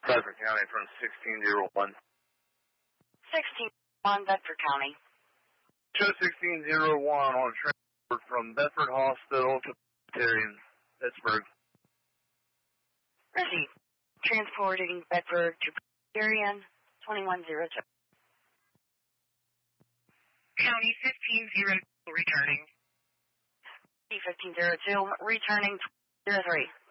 Bedford County from 1601. 1601 Bedford County. Show 1601 on transport from Bedford Hospital to Presbyterian, Pittsburgh. Receive. Transporting Bedford to Presbyterian, 2102. County 1502 returning. C1502 returning 03.